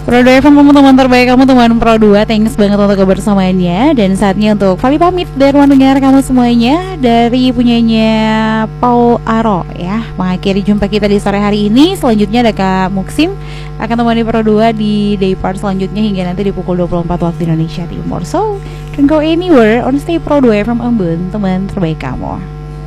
Pro 2 FM, teman-teman terbaik kamu, teman Pro 2. Thanks banget untuk kebersamaannya. Dan saatnya untuk Vali pamit dari mendengar kamu semuanya, dari punyanya Paul Aro ya. Mengakhiri jumpa kita di sore hari ini. Selanjutnya ada Kak Muksim akan temani Pro 2 di day part selanjutnya hingga nanti di pukul 24 waktu Indonesia Timur. So, don't go anywhere, on stay Pro 2 FM Ambon, teman terbaik kamu.